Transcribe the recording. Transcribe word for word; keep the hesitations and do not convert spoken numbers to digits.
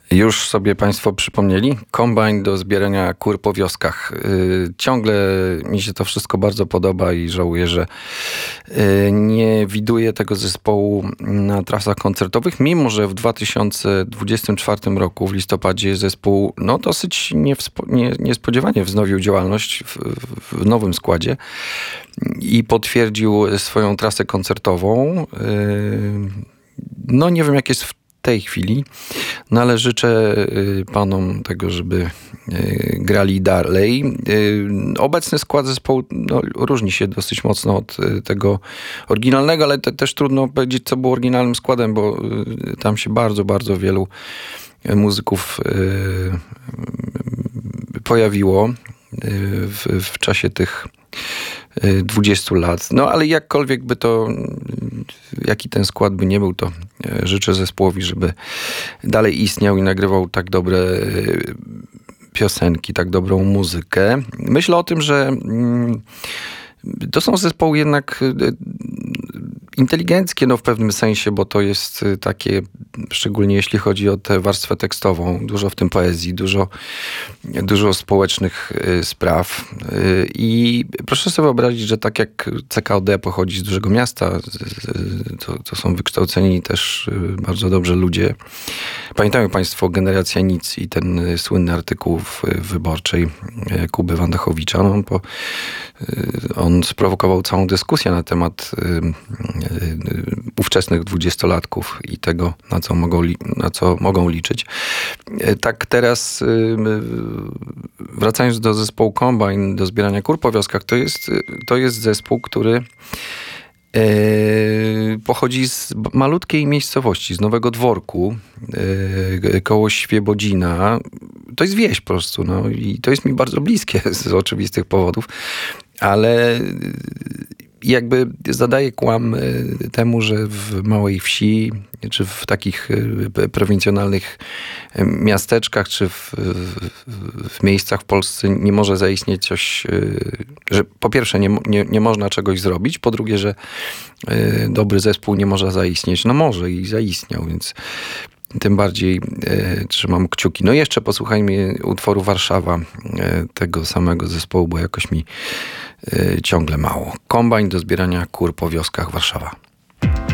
Już sobie Państwo przypomnieli? Kombajn do zbierania kur po wioskach. Yy, ciągle mi się to wszystko bardzo podoba i żałuję, że yy, nie widuję tego zespołu na trasach koncertowych, mimo że w dwa tysiące dwudziestym czwartym roku w listopadzie zespół no dosyć niewspo- nie, niespodziewanie wznowił działalność w, w nowym składzie i potwierdził swoją trasę koncertową. Yy, no nie wiem, jak jest w tej chwili, no ale życzę y, panom tego, żeby y, grali dalej. Y, obecny skład zespołu no, różni się dosyć mocno od y, tego oryginalnego, ale te, też trudno powiedzieć, co było oryginalnym składem, bo y, tam się bardzo, bardzo wielu muzyków y, pojawiło y, w, w czasie tych dwudziestu lat. No ale jakkolwiek by to, jaki ten skład by nie był, to życzę zespołowi, żeby dalej istniał i nagrywał tak dobre piosenki, tak dobrą muzykę. Myślę o tym, że to są zespoły jednak inteligenckie, no w pewnym sensie, bo to jest takie, szczególnie jeśli chodzi o tę warstwę tekstową, dużo w tym poezji, dużo, dużo społecznych spraw. I proszę sobie wyobrazić, że tak jak C K O D pochodzi z dużego miasta, to, to są wykształceni też bardzo dobrze ludzie. Pamiętają Państwo Generacja Nic i ten słynny artykuł w Wyborczej Kuby Wandachowicza. No, bo on sprowokował całą dyskusję na temat ówczesnych dwudziestolatków i tego, na co mogą, li- na co mogą liczyć. Tak teraz, wracając do zespołu Kombajn, do zbierania kur po wioskach, to jest, to jest zespół, który pochodzi z malutkiej miejscowości, z Nowego Dworku, koło Świebodzina. To jest wieś po prostu, no i to jest mi bardzo bliskie z oczywistych powodów, ale jakby zadaje kłam temu, że w małej wsi, czy w takich prowincjonalnych miasteczkach, czy w, w, w miejscach w Polsce nie może zaistnieć coś, że po pierwsze nie, nie, nie można czegoś zrobić, po drugie, że dobry zespół nie może zaistnieć. No może i zaistniał, więc tym bardziej e, trzymam kciuki. No i jeszcze posłuchajmy utworu Warszawa, e, tego samego zespołu, bo jakoś mi e, ciągle mało. Kombajn do zbierania kur po wioskach, Warszawa.